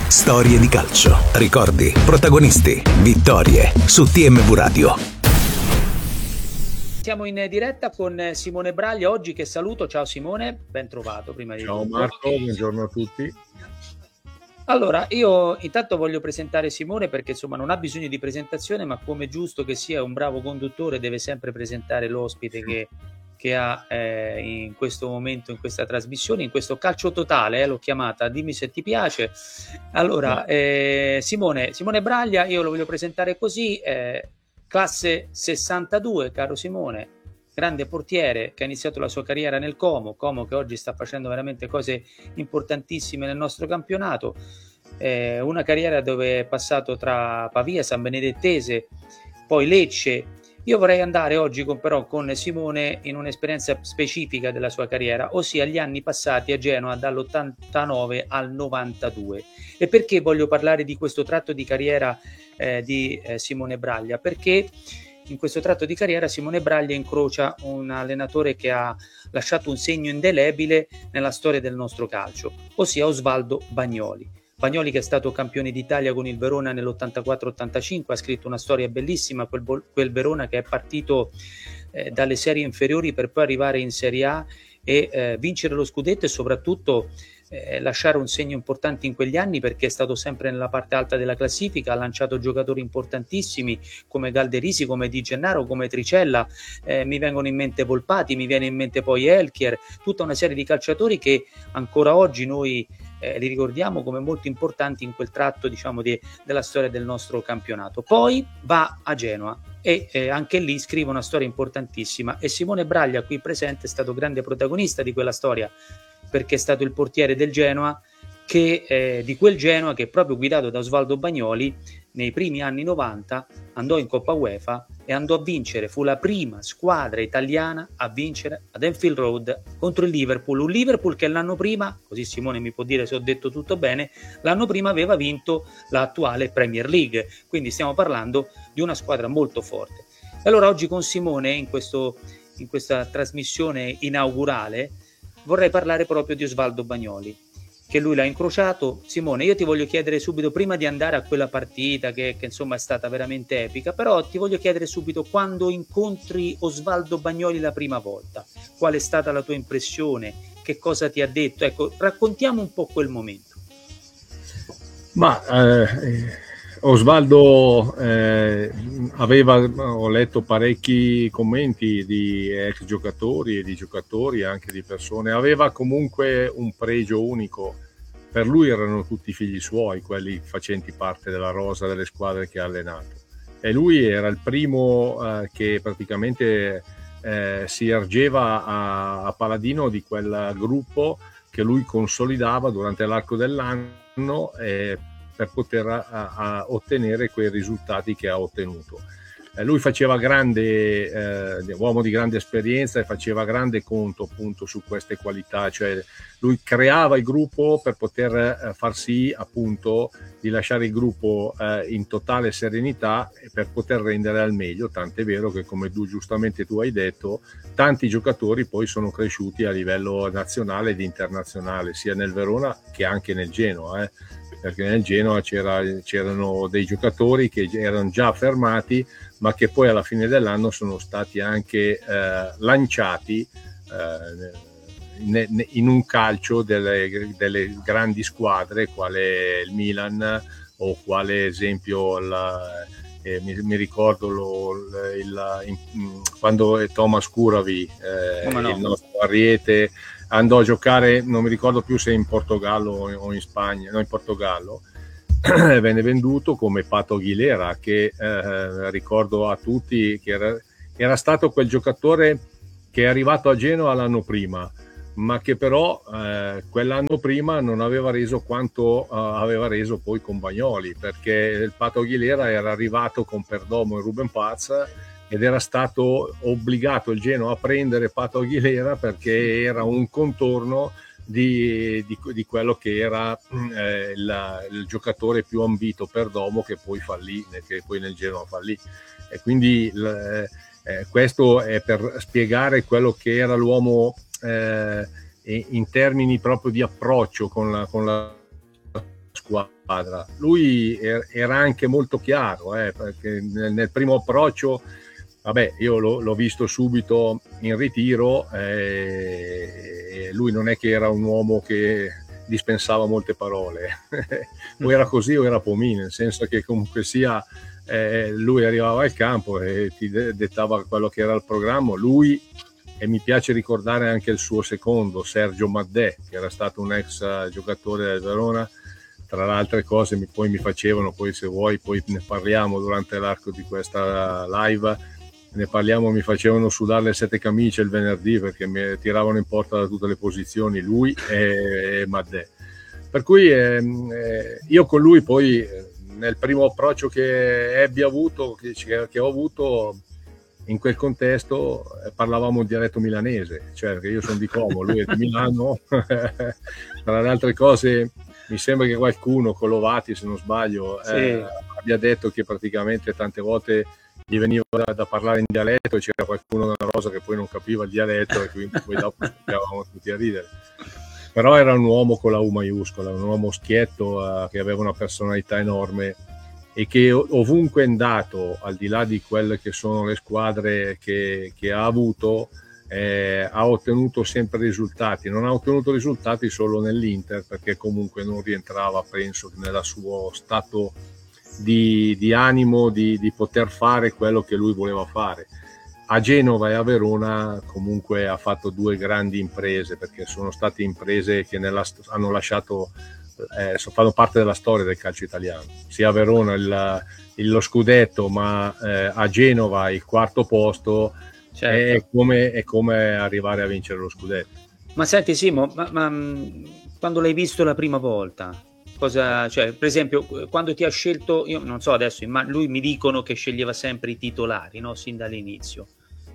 Storie di calcio, ricordi, protagonisti, vittorie su TMV Radio. Siamo in diretta con Simone Braglia oggi, che saluto. Ciao Simone, ben trovato prima di tutto. Ciao Marco, buongiorno a tutti. Allora, io intanto voglio presentare Simone perché insomma non ha bisogno di presentazione, ma come giusto che sia un bravo conduttore deve sempre presentare l'ospite che ha in questo momento, in questa trasmissione, in questo calcio totale, l'ho chiamata, dimmi se ti piace. Allora, Simone Braglia, io lo voglio presentare così, classe 62, caro Simone, grande portiere che ha iniziato la sua carriera nel Como che oggi sta facendo veramente cose importantissime nel nostro campionato, una carriera dove è passato tra Pavia, San Benedettese, poi Lecce. Io vorrei andare oggi con Simone in un'esperienza specifica della sua carriera, ossia gli anni passati a Genoa dall'89 al 92. E perché voglio parlare di questo tratto di carriera di Simone Braglia? Perché in questo tratto di carriera Simone Braglia incrocia un allenatore che ha lasciato un segno indelebile nella storia del nostro calcio, ossia Osvaldo Bagnoli. Bagnoli, che è stato campione d'Italia con il Verona nell'84-85, ha scritto una storia bellissima, quel Verona che è partito dalle serie inferiori per poi arrivare in Serie A e vincere lo scudetto e soprattutto lasciare un segno importante in quegli anni, perché è stato sempre nella parte alta della classifica, ha lanciato giocatori importantissimi come Galderisi, come Di Gennaro, come Tricella, mi vengono in mente Volpati, mi viene in mente poi Elchier, tutta una serie di calciatori che ancora oggi noi li ricordiamo come molto importanti in quel tratto, diciamo, della storia del nostro campionato. Poi va a Genoa e anche lì scrive una storia importantissima, e Simone Braglia qui presente è stato grande protagonista di quella storia, perché è stato il portiere del Genoa, di quel Genoa che, proprio guidato da Osvaldo Bagnoli, nei primi anni 90 andò in Coppa UEFA e andò a vincere, fu la prima squadra italiana a vincere ad Anfield Road contro il Liverpool, un Liverpool che l'anno prima, così Simone mi può dire se ho detto tutto bene, l'anno prima aveva vinto l'attuale Premier League, quindi stiamo parlando di una squadra molto forte. E allora oggi con Simone, in questa trasmissione inaugurale, vorrei parlare proprio di Osvaldo Bagnoli, che lui l'ha incrociato. Simone, io ti voglio chiedere subito, prima di andare a quella partita che insomma è stata veramente epica, però ti voglio chiedere subito, quando incontri Osvaldo Bagnoli la prima volta, qual è stata la tua impressione, che cosa ti ha detto? Ecco, raccontiamo un po' quel momento. Osvaldo ho letto parecchi commenti di ex giocatori e di giocatori, anche di persone, aveva comunque un pregio unico. Per lui erano tutti figli suoi, quelli facenti parte della rosa delle squadre che ha allenato, e lui era il primo che praticamente si ergeva a paladino di quel gruppo che lui consolidava durante l'arco dell'anno per poter ottenere quei risultati che ha ottenuto. Lui faceva uomo di grande esperienza, e faceva grande conto appunto su queste qualità, cioè lui creava il gruppo per poter far sì appunto di lasciare il gruppo in totale serenità e per poter rendere al meglio, tant'è vero che, come giustamente tu hai detto, tanti giocatori poi sono cresciuti a livello nazionale ed internazionale, sia nel Verona che anche nel Genoa, perché nel Genoa c'erano dei giocatori che erano già affermati, ma che poi alla fine dell'anno sono stati anche lanciati in un calcio delle grandi squadre, quale il Milan o quale esempio mi ricordo quando Thomas Curavi, il nostro ariete, andò a giocare, non mi ricordo più se in Portogallo o in Spagna, no, in Portogallo, venne venduto come Pato Aguilera, che ricordo a tutti che era stato quel giocatore che è arrivato a Genoa l'anno prima, ma che però quell'anno prima non aveva reso quanto aveva reso poi con Bagnoli, perché il Pato Aguilera era arrivato con Perdomo e Ruben Paz ed era stato obbligato il Genoa a prendere Pato Aguilera perché era un contorno di quello che era il giocatore più ambito, Perdomo, che poi fallì, che poi nel Genoa fallì, e quindi questo è per spiegare quello che era l'uomo in termini proprio di approccio con la squadra. Lui era anche molto chiaro, perché nel primo approccio, vabbè, io l'ho visto subito in ritiro, e lui non è che era un uomo che dispensava molte parole, o era così o era pomino, nel senso che comunque sia, lui arrivava al campo e ti dettava quello che era il programma. Lui, e mi piace ricordare anche il suo secondo, Sergio Maddè, che era stato un ex giocatore del Verona. Tra le altre cose poi mi facevano, poi se vuoi poi ne parliamo durante l'arco di questa live, ne parliamo, mi facevano sudare le 7 camicie il venerdì perché mi tiravano in porta da tutte le posizioni, lui e Maddè. Per cui io con lui poi, nel primo approccio che ebbi avuto, che ho avuto in quel contesto, parlavamo il dialetto milanese, cioè che io sono di Como, lui è di Milano. Tra le altre cose mi sembra che qualcuno, Colovati se non sbaglio, abbia detto che praticamente tante volte gli veniva da parlare in dialetto e c'era qualcuno nella rosa che poi non capiva il dialetto e quindi poi dopo scoppiavamo tutti a ridere. Però era un uomo con la U maiuscola, un uomo schietto, che aveva una personalità enorme e che ovunque è andato, al di là di quelle che sono le squadre che ha avuto, ha ottenuto sempre risultati. Non ha ottenuto risultati solo nell'Inter, perché comunque non rientrava, penso, nel suo stato di animo di poter fare quello che lui voleva fare. A Genova e a Verona comunque ha fatto 2 grandi imprese, perché sono state imprese che hanno lasciato, fanno parte della storia del calcio italiano. Sia a Verona lo scudetto, ma a Genova il 4º posto. Certo. È come arrivare a vincere lo scudetto. Ma senti Simo, ma quando l'hai visto la prima volta, cioè, per esempio, quando ti ha scelto, io non so adesso, ma lui mi dicono che sceglieva sempre i titolari, no? Sin dall'inizio.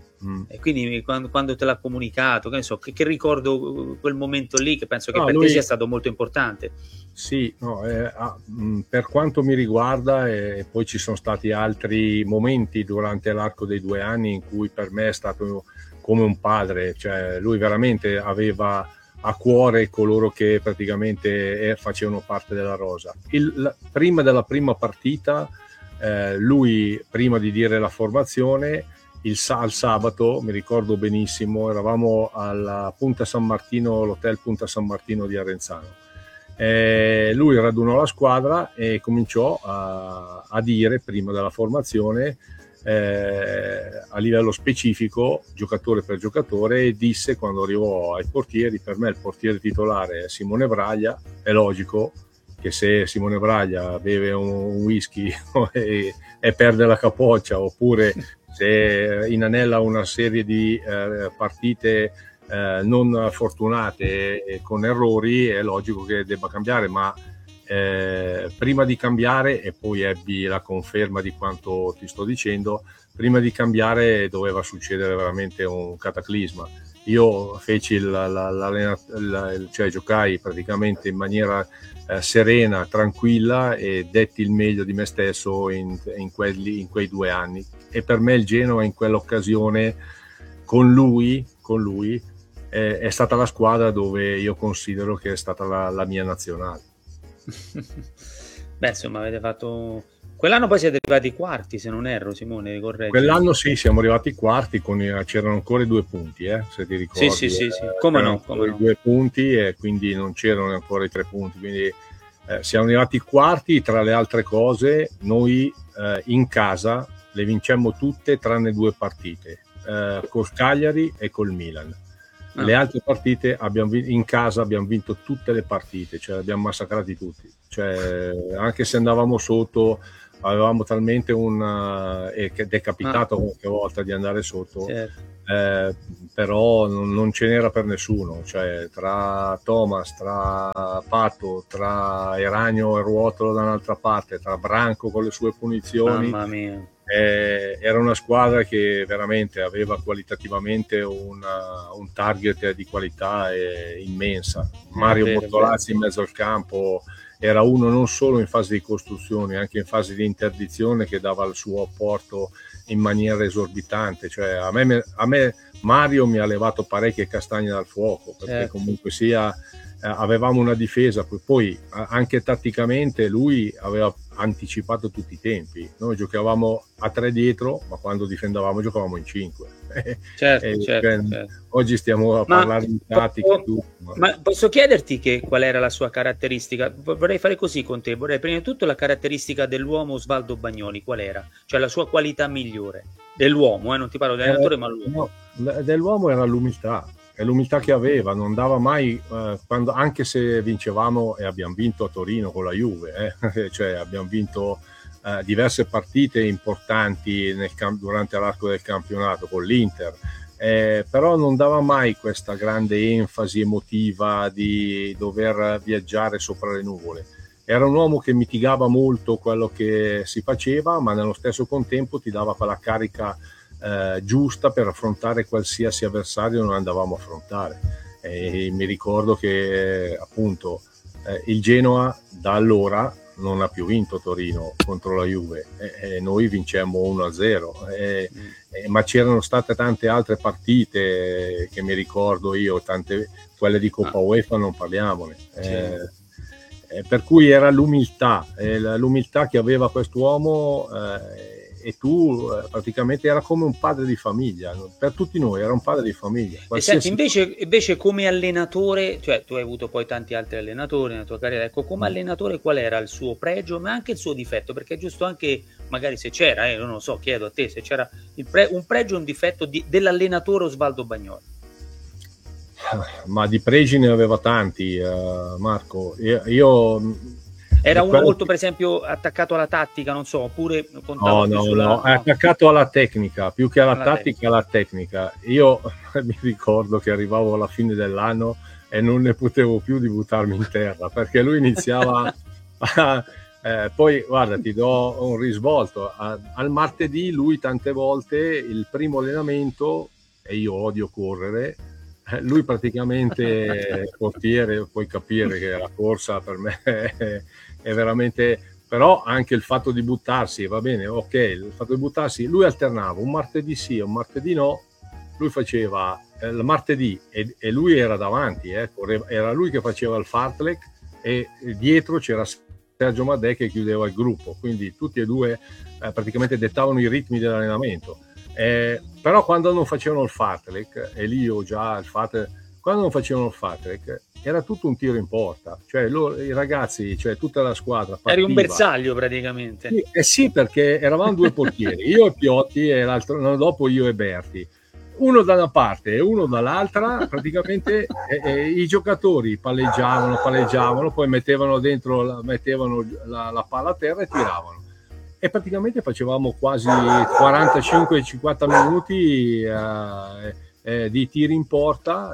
E quindi quando te l'ha comunicato, che ne so, che ricordo quel momento lì, che penso che per te sia stato molto importante. Sì, no, per quanto mi riguarda, poi ci sono stati altri momenti durante l'arco dei 2 anni in cui per me è stato come un padre, cioè lui veramente aveva a cuore coloro che praticamente facevano parte della rosa. Prima della prima partita, lui, prima di dire la formazione, al sabato, mi ricordo benissimo, eravamo alla Punta San Martino, l'hotel Punta San Martino di Arenzano. Lui radunò la squadra e cominciò a dire, prima della formazione, a livello specifico, giocatore per giocatore, e disse, quando arrivò ai portieri: per me il portiere titolare è Simone Braglia. È logico che se Simone Braglia beve un whisky e perde la capoccia, oppure se inanella una serie di partite non fortunate e con errori, è logico che debba cambiare. Ma prima di cambiare, e poi ebbi la conferma di quanto ti sto dicendo, prima di cambiare doveva succedere veramente un cataclisma. Io feci cioè giocai praticamente in maniera serena, tranquilla, e detti il meglio di me stesso in quei 2 anni. E per me il Genova in quell'occasione, con lui è stata la squadra dove io considero che è stata la mia nazionale. Beh, insomma, avete fatto quell'anno, poi siete arrivati quarti, se non erro, Simone, correggi. Quell'anno sì, siamo arrivati quarti, c'erano ancora i 2 punti, se ti ricordi. Sì. Come no. I 2 punti, e quindi non c'erano ancora i 3 punti, quindi siamo arrivati quarti. Tra le altre cose, noi in casa le vincemmo tutte tranne 2 partite, col Cagliari e col Milan. Le altre partite in casa abbiamo vinto tutte le partite, cioè abbiamo massacrati tutti, cioè anche se andavamo sotto avevamo talmente ed è capitato qualche volta di andare sotto, certo. Però non ce n'era per nessuno, cioè tra Thomas, tra Pato, tra Eragno e Ruotolo da un'altra parte, tra Branco con le sue punizioni. Mamma mia. Era una squadra che veramente aveva qualitativamente un target di qualità immensa. Mario Bortolazzi in mezzo al campo era uno non solo in fase di costruzione, anche in fase di interdizione, che dava il suo apporto in maniera esorbitante. Cioè a me Mario mi ha levato parecchie castagne dal fuoco, perché comunque sia avevamo una difesa, poi anche tatticamente lui aveva anticipato tutti i tempi. Noi giocavamo a 3 dietro, ma quando difendevamo giocavamo in 5. Certo. Oggi stiamo a parlare di tattica. Ma posso chiederti qual era la sua caratteristica? Vorrei fare così con te. Vorrei prima di tutto la caratteristica dell'uomo Osvaldo Bagnoli, qual era? Cioè la sua qualità migliore. Dell'uomo, non ti parlo dell'allenatore, ma l'uomo. No, dell'uomo era l'umiltà. È l'umiltà che aveva, non dava mai, anche se vincevamo, e abbiamo vinto a Torino con la Juve, cioè abbiamo vinto diverse partite importanti durante l'arco del campionato con l'Inter, però non dava mai questa grande enfasi emotiva di dover viaggiare sopra le nuvole. Era un uomo che mitigava molto quello che si faceva, ma nello stesso contempo ti dava quella carica giusta per affrontare qualsiasi avversario non andavamo a affrontare. Mi ricordo che appunto il Genoa da allora non ha più vinto Torino contro la Juve, noi vincemmo 1-0, ma c'erano state tante altre partite che mi ricordo io, quelle di Coppa UEFA non parliamone. Per cui era l'umiltà che aveva quest'uomo, e tu praticamente era come un padre di famiglia, per tutti noi era un padre di famiglia. E senti, invece come allenatore, cioè tu hai avuto poi tanti altri allenatori nella tua carriera, ecco, come allenatore qual era il suo pregio ma anche il suo difetto? Perché è giusto anche, magari se c'era, non lo so, chiedo a te se c'era un pregio e un difetto dell'allenatore Osvaldo Bagnoli. Ma di pregi ne aveva tanti, Marco. Io era uno molto, per esempio, attaccato alla tattica, non so, oppure no, è attaccato alla tecnica, più che alla tattica, alla tecnica. Io mi ricordo che arrivavo alla fine dell'anno e non ne potevo più di buttarmi in terra, perché lui iniziava poi guarda, ti do un risvolto. Al martedì lui tante volte, il primo allenamento, e io odio correre, lui praticamente portiere, puoi capire che la corsa per me è veramente, però anche il fatto di buttarsi, va bene, ok, il fatto di buttarsi, lui alternava un martedì sì, un martedì no, lui faceva il martedì e lui era davanti, era lui che faceva il fartlek e dietro c'era Sergio Madè che chiudeva il gruppo, quindi tutti e due praticamente dettavano i ritmi dell'allenamento. Però quando non facevano il fartlek, e lì io già il fartlek, quando non facevano il fartlek era tutto un tiro in porta, cioè i ragazzi, cioè tutta la squadra partiva. Eri un bersaglio praticamente. Sì, perché eravamo due portieri, io e Piotti e l'altro dopo io e Berti, uno da una parte e uno dall'altra, praticamente i giocatori palleggiavano, poi mettevano la palla a terra e tiravano. E praticamente facevamo quasi 45-50 minuti di tiri in porta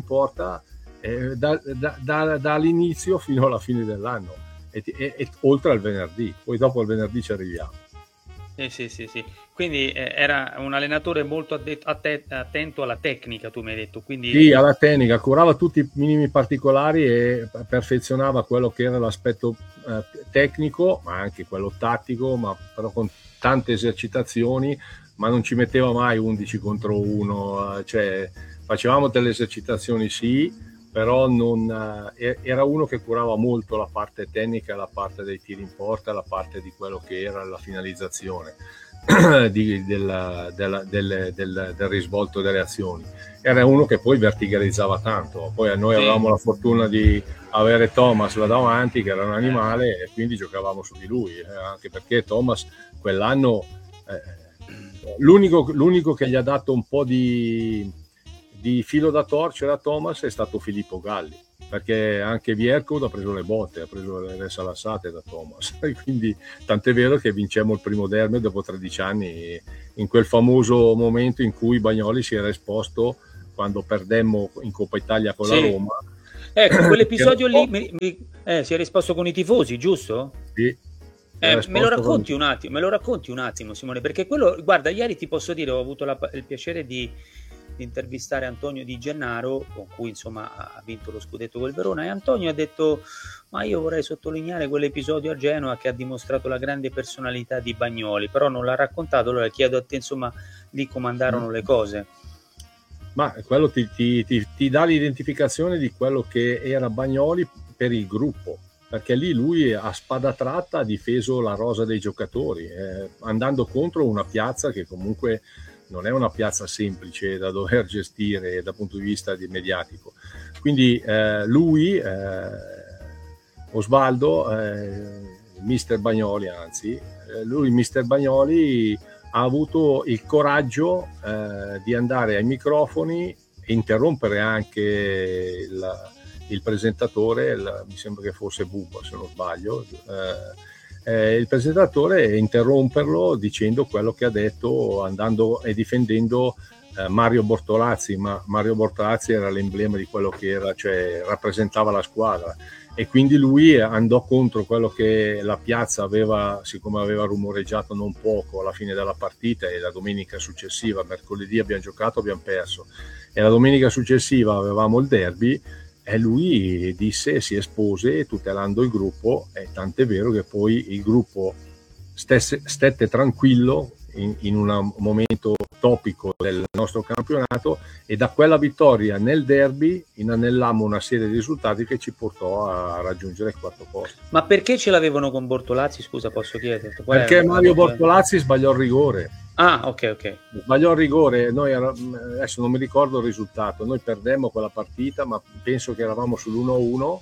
dall'inizio fino alla fine dell'anno e oltre al venerdì, poi dopo il venerdì ci arriviamo. Sì. Quindi era un allenatore molto attento alla tecnica, tu mi hai detto. Quindi... Sì, alla tecnica, curava tutti i minimi particolari e perfezionava quello che era l'aspetto tecnico, ma anche quello tattico, ma però con tante esercitazioni, ma non ci metteva mai 11 contro 1, cioè facevamo delle esercitazioni sì, però non era uno che curava molto la parte tecnica, la parte dei tiri in porta, la parte di quello che era la finalizzazione del risvolto delle azioni. Era uno che poi verticalizzava tanto, poi noi avevamo la fortuna di avere Thomas là davanti che era un animale e quindi giocavamo su di lui, anche perché Thomas quell'anno l'unico che gli ha dato un po' di filo da torcere a Thomas è stato Filippo Galli, perché anche Vierco ha preso le botte, ha preso le salassate da Thomas, quindi tant'è vero che vincemmo il primo derby dopo 13 anni in quel famoso momento in cui Bagnoli si era esposto quando perdemmo in Coppa Italia con la Roma. Ecco, quell'episodio lì si era esposto con i tifosi, giusto? Sì. Me lo racconti un attimo, Simone, perché quello, guarda, ieri ti posso dire, ho avuto il piacere di intervistare Antonio Di Gennaro, con cui insomma ha vinto lo scudetto col Verona, e Antonio ha detto: ma io vorrei sottolineare quell'episodio a Genova che ha dimostrato la grande personalità di Bagnoli, però non l'ha raccontato, allora chiedo a te, insomma, lì come andarono le cose. Ma quello ti dà l'identificazione di quello che era Bagnoli per il gruppo, perché lì lui a spada tratta ha difeso la rosa dei giocatori, andando contro una piazza che comunque non è una piazza semplice da dover gestire dal punto di vista mediatico. Quindi lui, Osvaldo, mister Bagnoli, lui, mister Bagnoli, ha avuto il coraggio di andare ai microfoni e interrompere anche il presentatore, mi sembra che fosse Bubba se non sbaglio, il presentatore, interromperlo dicendo quello che ha detto, andando e difendendo Mario Bortolazzi, ma Mario Bortolazzi era l'emblema di quello che era, cioè rappresentava la squadra, e quindi lui andò contro quello che la piazza aveva, siccome aveva rumoreggiato non poco alla fine della partita, e la domenica successiva, mercoledì abbiamo giocato, abbiamo perso, e la domenica successiva avevamo il derby, e lui disse, si espose tutelando il gruppo, e tant'è vero che poi il gruppo stette tranquillo in un momento topico del nostro campionato, e da quella vittoria nel derby inanellammo una serie di risultati che ci portò a raggiungere il quarto posto. Ma perché ce l'avevano con Bortolazzi, scusa, posso chiedere? Perché Mario Bortolazzi sbagliò il rigore. Ah, ok. Sbagliò il rigore, adesso non mi ricordo il risultato, noi perdemmo quella partita, ma penso che eravamo sull'1-1,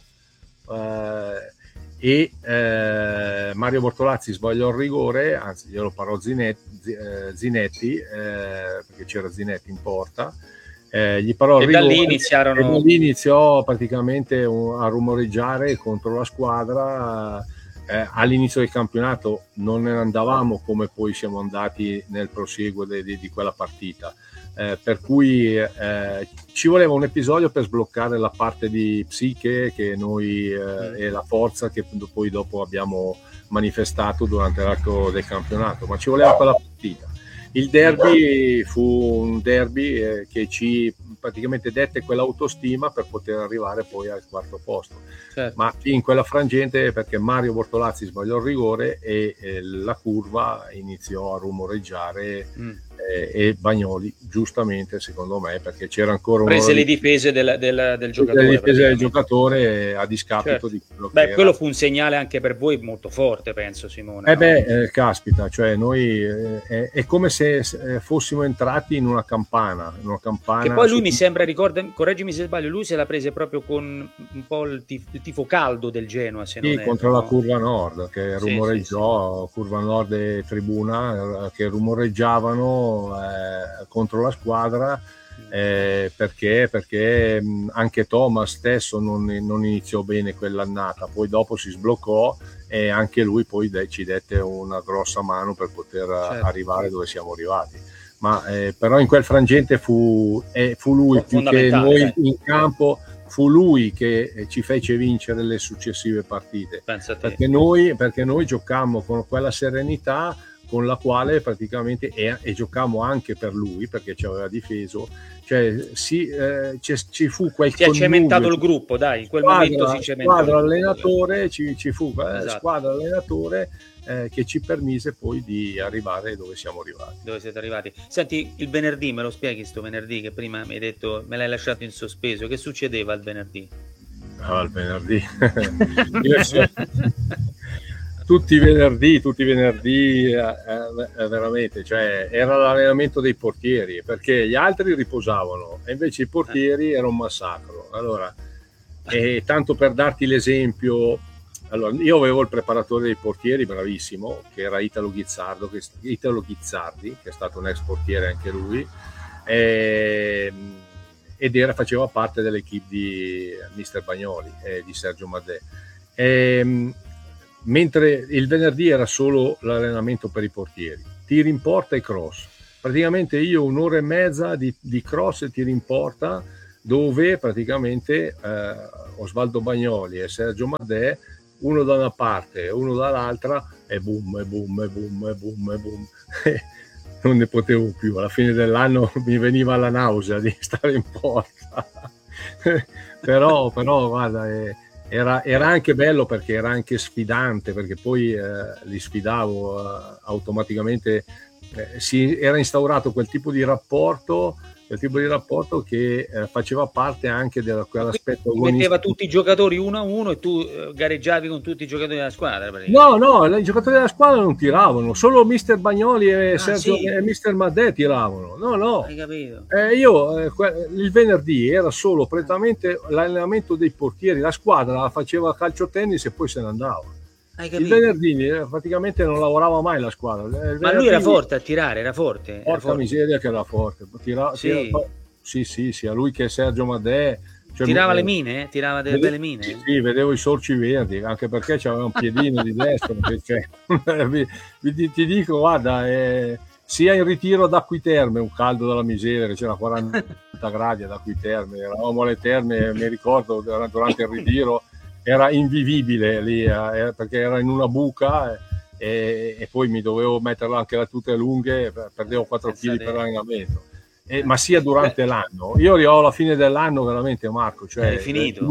e Mario Bortolazzi sbagliò il rigore, anzi glielo parò Zinetti, perché c'era Zinetti in porta, gli parò il rigore, e da lì iniziò praticamente a rumoreggiare contro la squadra. All'inizio del campionato non ne andavamo come poi siamo andati nel prosieguo di quella partita, per cui ci voleva un episodio per sbloccare la parte di psiche che noi e la forza che poi dopo abbiamo manifestato durante l'arco del campionato, ma ci voleva quella partita. Il derby fu un derby che ci praticamente dette quell'autostima per poter arrivare poi al quarto posto. Certo. Ma in quella frangente, perché Mario Bortolazzi sbagliò il rigore e la curva iniziò a rumoreggiare, e Bagnoli, giustamente secondo me, perché c'era ancora prese le difese del giocatore, le difese del giocatore a discapito, certo, di quello che era. Quello fu un segnale anche per voi molto forte, penso, Simone. Caspita, cioè noi è come se fossimo entrati in una campana, che poi lui mi sembra, correggimi se sbaglio, lui se la prese proprio con un po' il tifo caldo del Genoa, se non contro la curva nord, che rumoreggiò, sì. Curva nord e tribuna che rumoreggiavano contro la squadra, perché anche Thomas stesso non iniziò bene quell'annata, poi dopo si sbloccò e anche lui poi ci dette una grossa mano per poter arrivare dove siamo arrivati. Ma però in quel frangente fu lui più che noi in campo, fu lui che ci fece vincere le successive partite, perché noi giocammo con quella serenità con la quale praticamente e giocammo anche per lui, perché ci aveva difeso, cioè ci fu quel si è cementato il gruppo, dai, in quel momento si cementò squadra allenatore, ci fu squadra allenatore che ci permise poi di arrivare dove siamo arrivati. Dove siete arrivati? Senti, il venerdì, me lo spieghi sto venerdì, che prima mi hai detto me l'hai lasciato in sospeso, che succedeva il venerdì? Il venerdì tutti i venerdì veramente, cioè era l'allenamento dei portieri, perché gli altri riposavano e invece i portieri era un massacro. Allora, e tanto per darti l'esempio, allora, io avevo il preparatore dei portieri bravissimo, che era Italo Ghizzardi, che è stato un ex portiere anche lui, ed faceva parte dell'equipe di Mister Bagnoli e di Sergio Madè. Mentre il venerdì era solo l'allenamento per i portieri, tiri in porta e cross. Praticamente io 1 ora e mezza di cross e tiri in porta, dove praticamente Osvaldo Bagnoli e Sergio Madè, uno da una parte e uno dall'altra, e boom, e boom, e boom, e boom, e boom. Non ne potevo più, alla fine dell'anno mi veniva la nausea di stare in porta. però guarda, era anche bello, perché era anche sfidante, perché poi li sfidavo automaticamente, si era instaurato quel tipo di rapporto quel tipo di rapporto che faceva parte anche di quell'aspetto agonistico. Metteva tutti i giocatori 1-1 e tu gareggiavi con tutti i giocatori della squadra? No, i giocatori della squadra non tiravano, solo mister Bagnoli e Sergio e mister Madè tiravano. No. Hai capito? Il venerdì era solo prettamente l'allenamento dei portieri, la squadra faceva calcio tennis e poi se ne andava. Il venerdì praticamente non lavorava mai la squadra. Ma lui era forte a tirare, era forte. Porca miseria che era forte. Sì, sia lui che Sergio Madè. Cioè, tirava le mine? Tirava delle belle mine? Sì, vedevo i sorci verdi, anche perché c'aveva un piedino di destra. Ti dico, guarda, sia in ritiro ad Acquiterme, un caldo della miseria, c'era 40 gradi ad Acquiterme, eravamo alle terme, mi ricordo durante il ritiro, era invivibile lì, perché era in una buca e poi mi dovevo metterla anche le tute lunghe, perdevo 4 kg per allenamento. Ma sia durante l'anno. Io arrivo alla fine dell'anno veramente, Marco, cioè eri finito.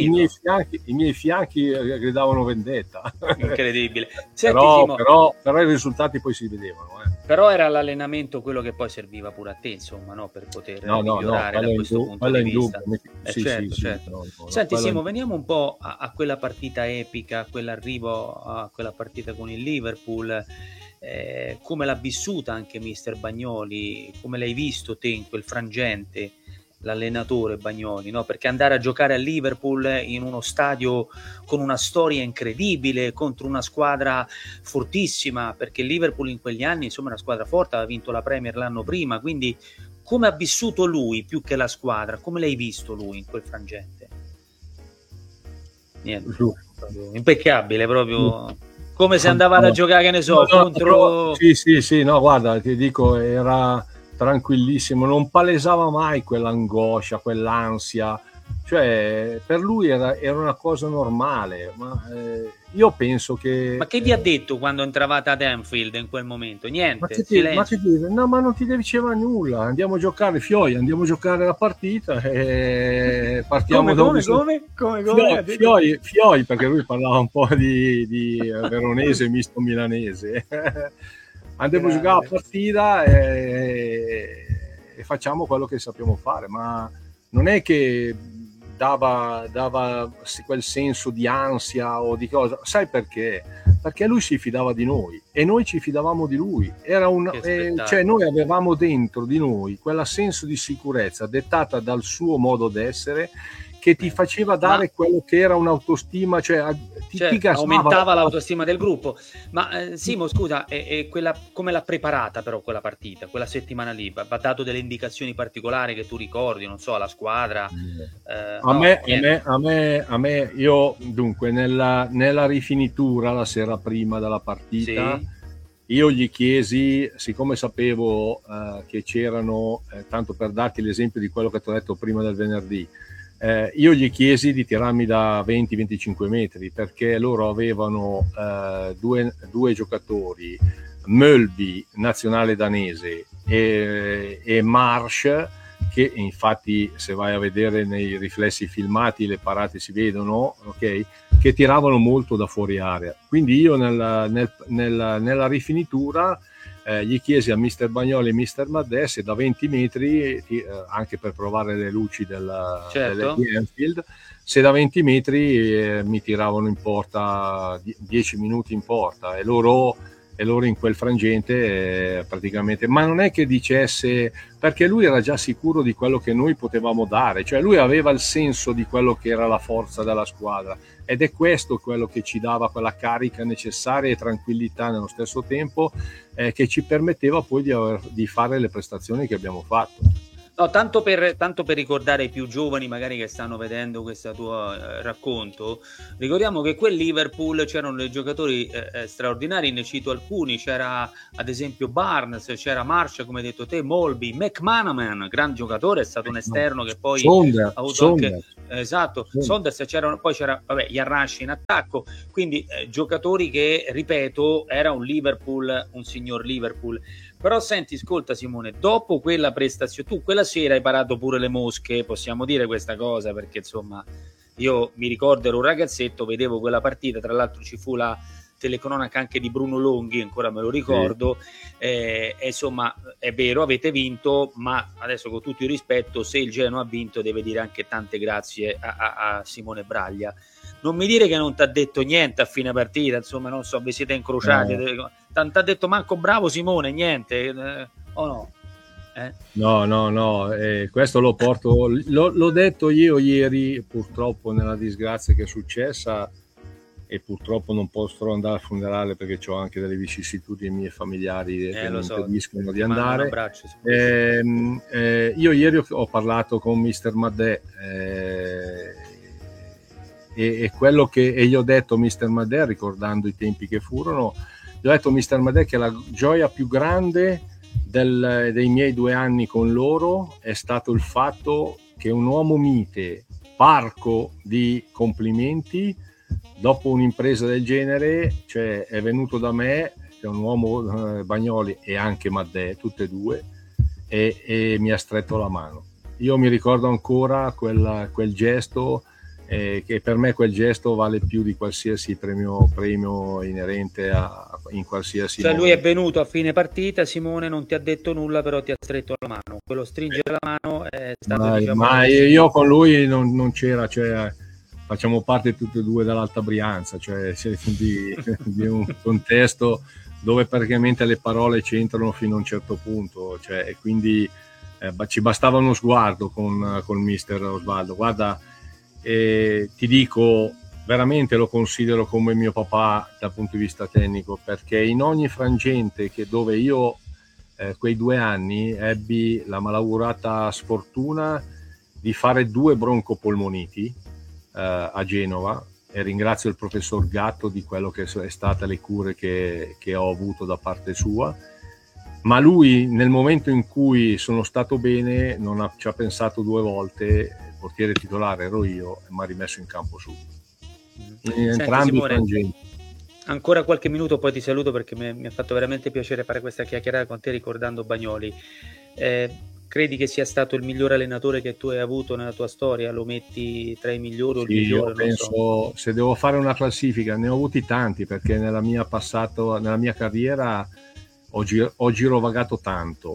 I miei fianchi gridavano vendetta. Incredibile. Però i risultati poi si vedevano. Però era l'allenamento quello che poi serviva pure a te, insomma, no? Per poter migliorare da questo punto di vista. Certo. Senti Simo, veniamo un po' a quella partita epica, quell'arrivo a quella partita con il Liverpool. Come l'ha vissuta anche mister Bagnoli, come l'hai visto te in quel frangente, l'allenatore Bagnoli, no? Perché andare a giocare a Liverpool in uno stadio con una storia incredibile contro una squadra fortissima, perché il Liverpool in quegli anni insomma è una squadra forte, aveva vinto la Premier l'anno prima, quindi come ha vissuto lui più che la squadra, come l'hai visto lui in quel frangente? Niente, impeccabile proprio. Come se andavate a giocare, che ne so, contro... Sì, no, guarda, ti dico, era tranquillissimo, non palesava mai quell'angoscia, quell'ansia, cioè per lui era una cosa normale, ma io penso che... Ma che vi ha detto quando entravate ad Anfield in quel momento? Niente, no, ma non ti diceva nulla, andiamo a giocare andiamo a giocare la partita e partiamo come? Fioi, perché lui parlava un po' di veronese misto milanese. Andiamo a giocare la partita e facciamo quello che sappiamo fare, ma non è che dava quel senso di ansia o di cosa. Sai perché? Perché lui si fidava di noi e noi ci fidavamo di lui. Cioè noi avevamo dentro di noi quella senso di sicurezza dettata dal suo modo d'essere, che ti faceva dare quello che era un'autostima, cioè aumentava l'autostima del gruppo. Ma Simo, scusa, come l'ha preparata però quella partita, quella settimana lì? Va dato delle indicazioni particolari che tu ricordi, non so, alla squadra? A me, io dunque nella rifinitura la sera prima della partita, io gli chiesi, siccome sapevo che c'erano, tanto per darti l'esempio di quello che ti ho detto prima del venerdì, io gli chiesi di tirarmi da 20-25 metri, perché loro avevano due giocatori, Mölby, nazionale danese, e Marsh, che infatti se vai a vedere nei riflessi filmati le parate si vedono, ok? Che tiravano molto da fuori area. Quindi io nella rifinitura gli chiesi a mister Bagnoli e mister Madè se da 20 metri, anche per provare le luci di Anfield, se da 20 metri mi tiravano in porta 10 minuti in porta, e loro in quel frangente praticamente, ma non è che dicesse, perché lui era già sicuro di quello che noi potevamo dare, cioè lui aveva il senso di quello che era la forza della squadra, ed è questo quello che ci dava quella carica necessaria e tranquillità nello stesso tempo, che ci permetteva poi di fare le prestazioni che abbiamo fatto. No, tanto per ricordare ai più giovani magari che stanno vedendo questo tuo racconto, ricordiamo che quel Liverpool c'erano dei giocatori straordinari, ne cito alcuni, c'era ad esempio Barnes, c'era Marsh, come hai detto te, Molby, McManaman, gran giocatore, è stato un esterno che poi ha avuto anche... Esatto, Saunders, poi c'era Yarrash in attacco, quindi giocatori che, ripeto, era un Liverpool, un signor Liverpool. Però senti, ascolta Simone, dopo quella prestazione, tu quella sera hai parato pure le mosche, possiamo dire questa cosa, perché insomma io mi ricordo, ero un ragazzetto, vedevo quella partita, tra l'altro ci fu la telecronaca anche di Bruno Longhi, ancora me lo ricordo, insomma è vero, avete vinto, ma adesso con tutto il rispetto, se il Genoa ha vinto deve dire anche tante grazie a Simone Braglia. Non mi dire che non ti ha detto niente a fine partita, insomma, non so, vi siete incrociati, ti ha detto manco bravo Simone, niente, o no? No, questo lo porto, l'ho detto io ieri, purtroppo nella disgrazia che è successa, e purtroppo non posso andare al funerale perché ho anche delle vicissitudini mie familiari che mi impediscono di andare. Abbraccio, io ieri ho parlato con Mr. Madè e quello che gli ho detto a Mr. Madè, ricordando i tempi che furono, gli ho detto a Mr. Madè che la gioia più grande dei miei 2 anni con loro è stato il fatto che un uomo mite, parco di complimenti, dopo un'impresa del genere, cioè è venuto da me, che è un uomo, Bagnoli e anche Madè, tutte e due, e mi ha stretto la mano. Io mi ricordo ancora quel gesto, che per me quel gesto vale più di qualsiasi premio inerente in qualsiasi cioè momento. lui è venuto a fine partita, Simone non ti ha detto nulla, però ti ha stretto la mano, quello stringere la mano è stato ma io con lui non c'era, cioè facciamo parte tutti e due dall'Alta Brianza, cioè di un contesto dove praticamente le parole c'entrano fino a un certo punto, cioè, e quindi ci bastava uno sguardo con mister Osvaldo. Guarda, ti dico, veramente lo considero come mio papà dal punto di vista tecnico, perché in ogni frangente dove io quei 2 anni ebbi la malaugurata sfortuna di fare 2 broncopolmoniti a Genova, e ringrazio il professor Gatto di quello che è state le cure che ho avuto da parte sua, ma lui nel momento in cui sono stato bene non ci ha pensato 2 volte, il portiere titolare ero io e mi ha rimesso in campo subito. Entrambi i frangenti. Ancora qualche minuto poi ti saluto, perché mi ha fatto veramente piacere fare questa chiacchierata con te ricordando Bagnoli. Credi che sia stato il miglior allenatore che tu hai avuto nella tua storia? Lo metti tra i migliori o il migliore? Io penso, se devo fare una classifica, ne ho avuti tanti, perché nella mia carriera ho girovagato tanto,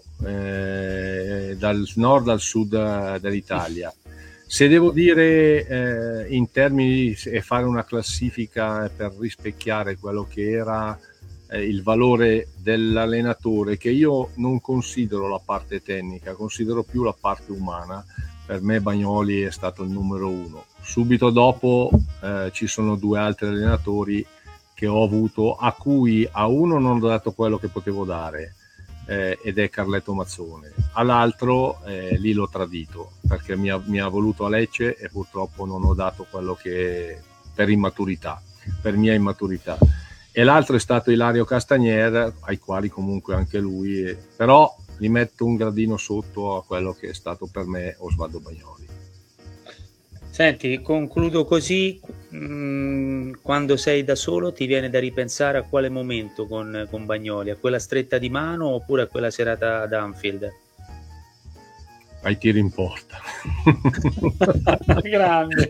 dal nord al sud dell'Italia. Se devo dire in termini e fare una classifica per rispecchiare quello che era il valore dell'allenatore, che io non considero la parte tecnica, considero più la parte umana, per me Bagnoli è stato il numero 1. Subito dopo ci sono 2 altri allenatori che ho avuto, a cui a uno non ho dato quello che potevo dare, ed è Carletto Mazzone, all'altro lì l'ho tradito perché mi ha voluto a Lecce e purtroppo non ho dato quello che per mia immaturità, e l'altro è stato Ilario Castagnier, ai quali comunque anche lui, però li metto un gradino sotto a quello che è stato per me Osvaldo Bagnoli. Senti, concludo così, quando sei da solo ti viene da ripensare a quale momento con Bagnoli? A quella stretta di mano oppure a quella serata ad Anfield? Ai tiri in porta. Grande.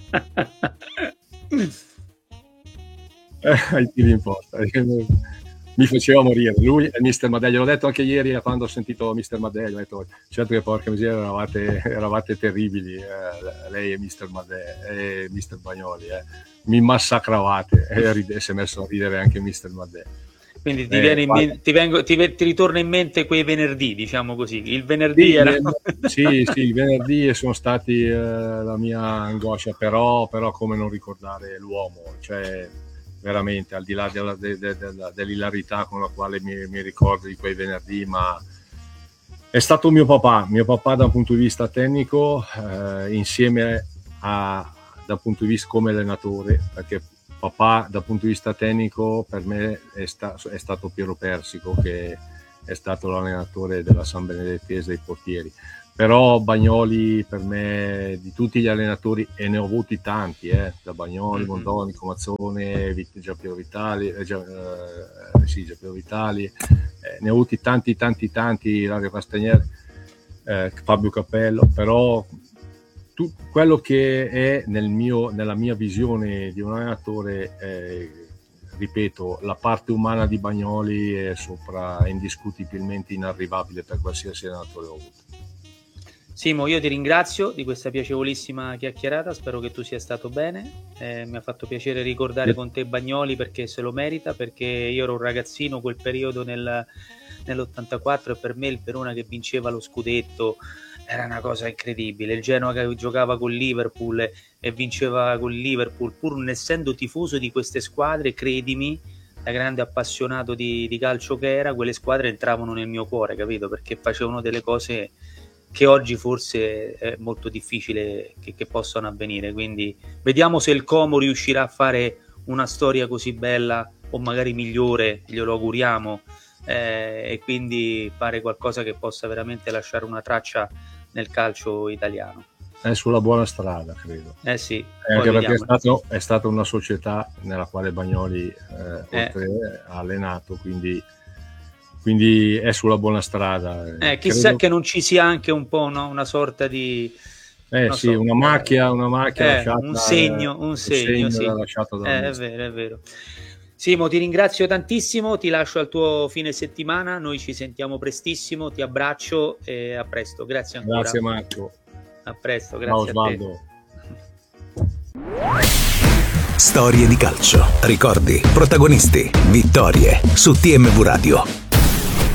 Ai tiri in porta. Mi faceva morire, lui e Mr. Madè, l'ho detto anche ieri quando ho sentito Mr. Madè, ho detto certo che porca miseria eravate terribili, lei e Mr. Madè e Mr. Bagnoli, mi massacravate, e si è messo a ridere anche Mr. Madè. Quindi ti ritorna in mente quei venerdì, diciamo così, il venerdì sì, era... sì, i venerdì sono stati la mia angoscia, però come non ricordare l'uomo, cioè veramente al di là dell'ilarità con la quale mi ricordo di quei venerdì, ma è stato mio papà da un punto di vista tecnico, insieme dal punto di vista come allenatore, perché papà dal punto di vista tecnico per me è stato Piero Persico, che è stato l'allenatore della San Benedettese dei portieri. Però Bagnoli per me, di tutti gli allenatori, e ne ho avuti tanti, da Bagnoli, Mondonico, Mazzone, Giampiero Vitali, Giampiero Vitali, ne ho avuti tanti, Ilario Castagnier, Fabio Capello, però quello che è nella mia visione di un allenatore ripeto, la parte umana di Bagnoli è indiscutibilmente inarrivabile per qualsiasi allenatore ho avuto. Simo, io ti ringrazio di questa piacevolissima chiacchierata, spero che tu sia stato bene, mi ha fatto piacere ricordare con te Bagnoli perché se lo merita, perché io ero un ragazzino quel periodo nell'84 e per me il Verona che vinceva lo scudetto era una cosa incredibile, il Genoa che giocava con Liverpool e vinceva con Liverpool, pur non essendo tifoso di queste squadre, credimi, da grande appassionato di calcio che era, quelle squadre entravano nel mio cuore, capito? Perché facevano delle cose che oggi forse è molto difficile che possano avvenire, quindi vediamo se il Como riuscirà a fare una storia così bella o magari migliore, glielo auguriamo, e quindi fare qualcosa che possa veramente lasciare una traccia nel calcio italiano. È sulla buona strada, credo. Sì, anche perché è stata una società nella quale Bagnoli oltre ha allenato, quindi è sulla buona strada. Chissà credo che non ci sia anche un po', no? Una sorta di una macchia lasciata, un segno sì. lasciato da è vero. Simo, ti ringrazio tantissimo, ti lascio al tuo fine settimana, noi ci sentiamo prestissimo, ti abbraccio e a presto, grazie ancora. Grazie Marco. A presto, grazie. Ciao Osvaldo. Storie di calcio, ricordi, protagonisti, vittorie su TMV Radio.